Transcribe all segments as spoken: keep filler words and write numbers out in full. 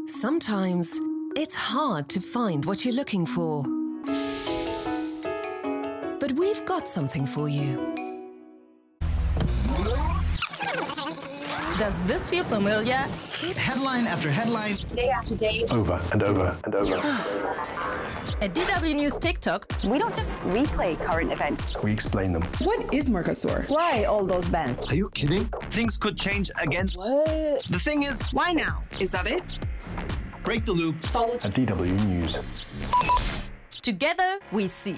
Sometimes it's hard to find what you're looking for. But we've got something for you. Does this feel familiar? Headline after headline. Day after day. Over and over and over. At D W News TikTok, We don't just replay current events. We explain them. What is Mercosur? Why all those bans? Are you kidding? Things could change again. What? The thing is, Why now? Is that it? break the loop. Follow. At D W News. together we see.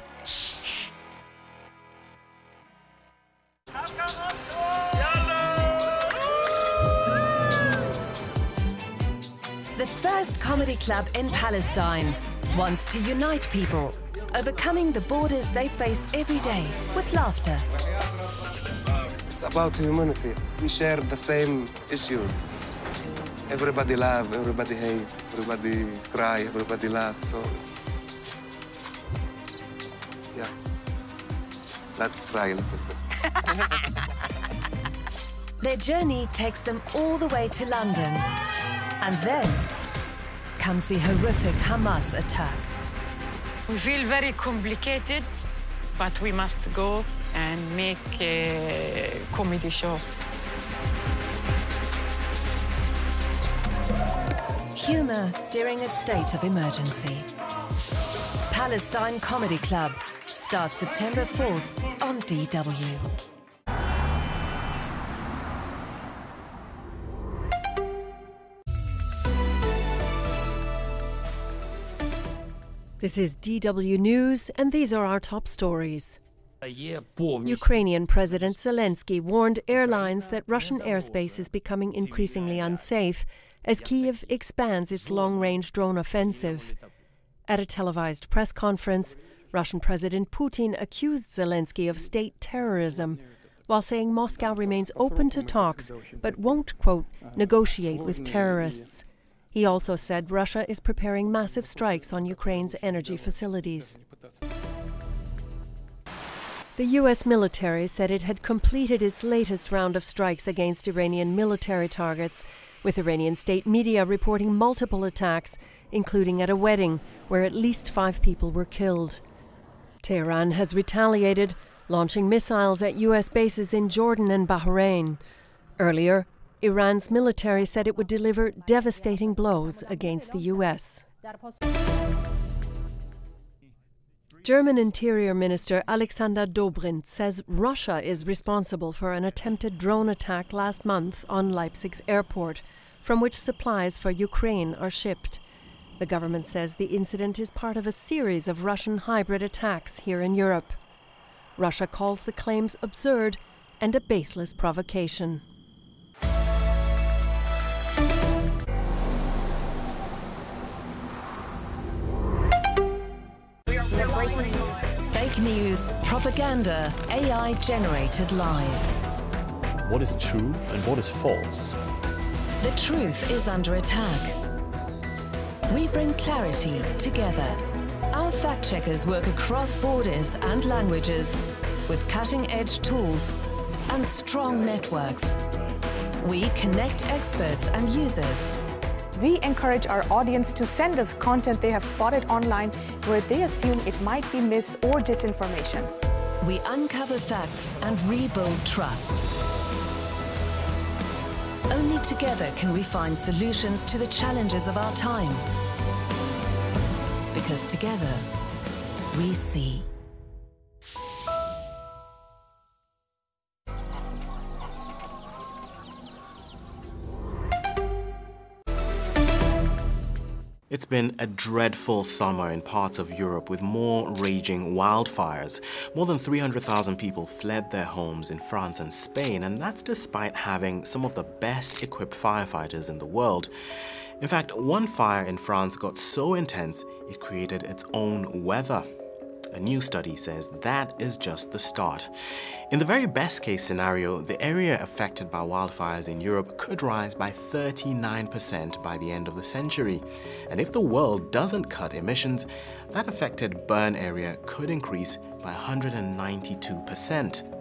The first comedy club in Palestine wants to unite people, overcoming the borders they face every day with laughter. It's about humanity. We share the same issues. Everybody laugh, everybody hate, everybody cry, everybody laugh. So it's, yeah. Let's try a little bit. Their journey takes them all the way to London. And then comes the horrific Hamas attack. We feel very complicated, but we must go and make a comedy show. Humor during a state of emergency. Palestine Comedy Club starts September fourth on D W. This is D W News, and these are our top stories. Ukrainian President Zelensky warned airlines that Russian airspace is becoming increasingly unsafe as Kyiv expands its long-range drone offensive. At a televised press conference, Russian President Putin accused Zelensky of state terrorism, while saying Moscow remains open to talks but won't, quote, negotiate with terrorists. He also said Russia is preparing massive strikes on Ukraine's energy facilities. The U S military said it had completed its latest round of strikes against Iranian military targets, with Iranian state media reporting multiple attacks, including at a wedding where at least five people were killed. Tehran has retaliated, launching missiles at U S bases in Jordan and Bahrain. Earlier, Iran's military said it would deliver devastating blows against the U S. German Interior Minister Alexander Dobrindt says Russia is responsible for an attempted drone attack last month on Leipzig's airport, from which supplies for Ukraine are shipped. The government says the incident is part of a series of Russian hybrid attacks here in Europe. Russia calls the claims absurd and a baseless provocation. Fake news, propaganda, A I-generated lies. What is true and what is false? The truth is under attack. We bring clarity together. Our fact-checkers work across borders and languages with cutting-edge tools and strong networks. We connect experts and users. We encourage our audience to send us content they have spotted online where they assume it might be mis- or disinformation. We uncover facts and rebuild trust. Only together can we find solutions to the challenges of our time. Because together, we see. It's been a dreadful summer in parts of Europe with more raging wildfires. More than three hundred thousand people fled their homes in France and Spain, and that's despite having some of the best equipped firefighters in the world. In fact, one fire in France got so intense it created its own weather. A new study says that is just the start. In the very best case scenario, the area affected by wildfires in Europe could rise by thirty-nine percent by the end of the century. And if the world doesn't cut emissions, that affected burn area could increase by one hundred ninety-two percent.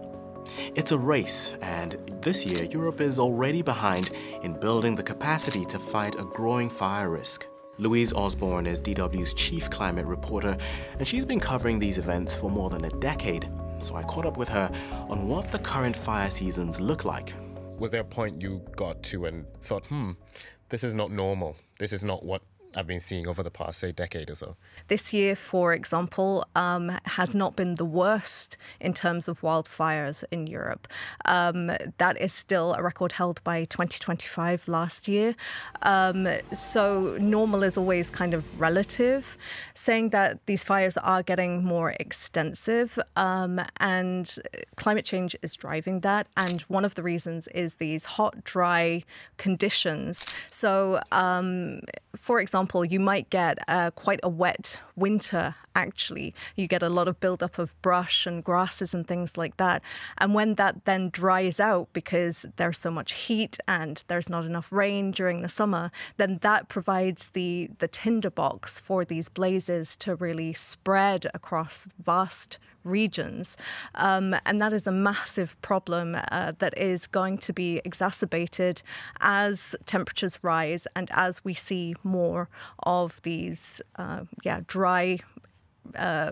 It's a race, and this year Europe is already behind in building the capacity to fight a growing fire risk. Louise Osborne is D W's chief climate reporter, and she's been covering these events for more than a decade. So I caught up with her on what the current fire seasons look like. Was there a point you got to and thought, hmm, this is not normal, this is not what I've been seeing over the past, say, decade or so? This year, for example, um, has not been the worst in terms of wildfires in Europe. Um, that is still a record held by twenty twenty-five last year. Um, so normal is always kind of relative, saying that these fires are getting more extensive, um, and climate change is driving that. And one of the reasons is these hot, dry conditions. So, um, for example, you might get uh, quite a wet winter, actually. You get a lot of buildup of brush and grasses and things like that. And when that then dries out because there's so much heat and there's not enough rain during the summer, then that provides the, the tinderbox for these blazes to really spread across vast regions. Um, and that is a massive problem uh, that is going to be exacerbated as temperatures rise and as we see more of these uh, yeah, dry uh,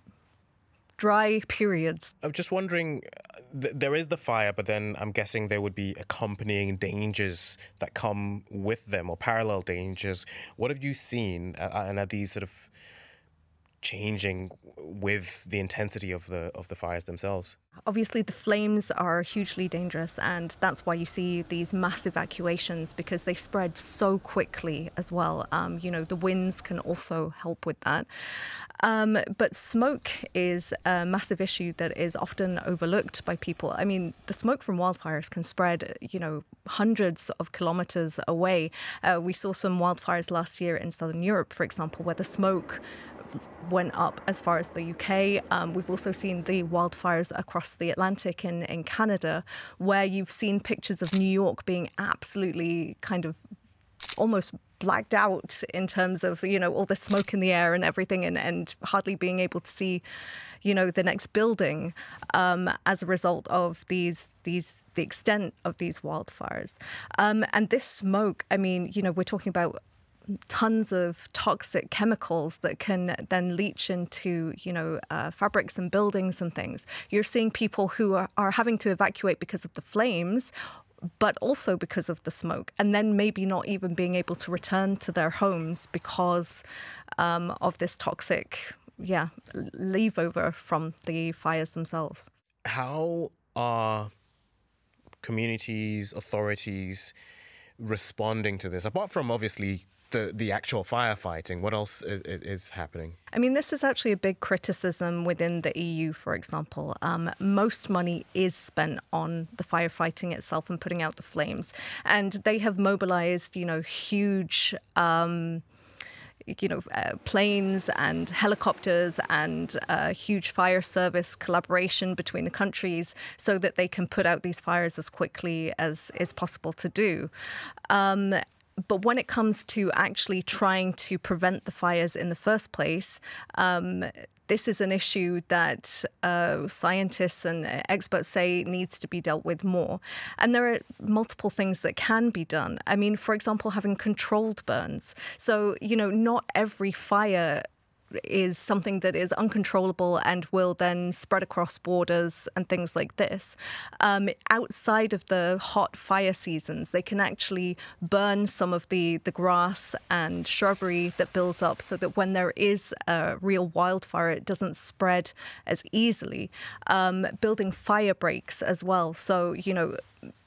dry periods. I'm just wondering, th there is the fire, but then I'm guessing there would be accompanying dangers that come with them, or parallel dangers. What have you seen, uh, and are these sort of changing with the intensity of the of the fires themselves? Obviously, the flames are hugely dangerous, and that's why you see these mass evacuations, because they spread so quickly as well. Um, you know, the winds can also help with that. Um, but smoke is a massive issue that is often overlooked by people. I mean, the smoke from wildfires can spread, you know, hundreds of kilometers away. Uh, we saw some wildfires last year in southern Europe, for example, where the smoke went up as far as the U K. Um, we've also seen the wildfires across the Atlantic in, in Canada, where you've seen pictures of New York being absolutely kind of almost blacked out in terms of, you know, all the smoke in the air and everything, and, and hardly being able to see, you know, the next building um, as a result of these, these, the extent of these wildfires. Um, and this smoke, I mean, you know, we're talking about tons of toxic chemicals that can then leach into, you know, uh, fabrics and buildings and things. You're seeing people who are, are having to evacuate because of the flames, but also because of the smoke, and then maybe not even being able to return to their homes because um, of this toxic, yeah, leave-over from the fires themselves. How are communities, authorities responding to this? Apart from, obviously, The, the actual firefighting, what else is, is happening? I mean, this is actually a big criticism within the E U, for example. Um, most money is spent on the firefighting itself and putting out the flames. And they have mobilized, you know, huge um, you know, uh, planes and helicopters and uh, huge fire service collaboration between the countries so that they can put out these fires as quickly as is possible to do. Um, But when it comes to actually trying to prevent the fires in the first place, um, this is an issue that uh, scientists and experts say needs to be dealt with more. And there are multiple things that can be done. I mean, for example, having controlled burns. So, you know, not every fire is something that is uncontrollable and will then spread across borders and things like this. Um, outside of the hot fire seasons, they can actually burn some of the, the grass and shrubbery that builds up so that when there is a real wildfire, it doesn't spread as easily. Um, building fire breaks as well. So, you know,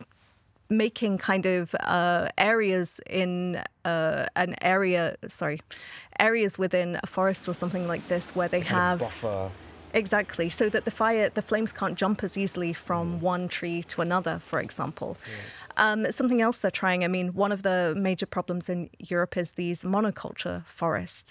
making kind of uh, areas in uh, an area, sorry, areas within a forest or something like this where they have... buffer. Exactly, so that the fire, the flames can't jump as easily from one tree to another, for example. Yeah. Um, something else they're trying, I mean, one of the major problems in Europe is these monoculture forests.